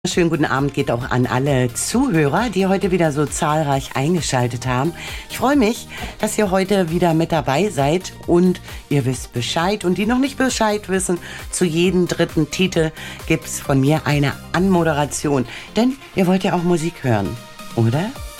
Schönen guten Abend geht auch an alle Zuhörer, die heute wieder so zahlreich eingeschaltet haben. Ich freue mich, dass ihr heute wieder mit dabei seid und ihr wisst Bescheid. Und die noch nicht Bescheid wissen, zu jedem dritten Titel gibt's von mir eine Anmoderation. Denn ihr wollt ja auch Musik hören, oder?